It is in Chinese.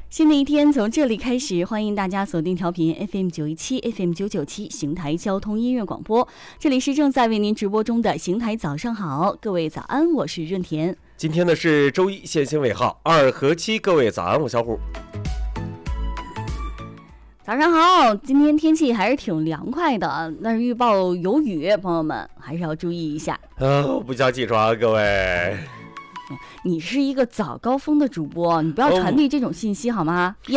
新的一天从这里开始，欢迎大家锁定调频 FM917 FM997 邢台交通音乐广播，这里是正在为您直播中的邢台早上好，各位早安，我是润田。 今天呢是周一，限星尾号2和7，各位早安，我小虎。 早上好，今天天气还是挺凉快的，但是预报有雨，朋友们还是要注意一下。 不叫起床，各位。 你是一个早高峰的主播，你不要传递这种信息好吗？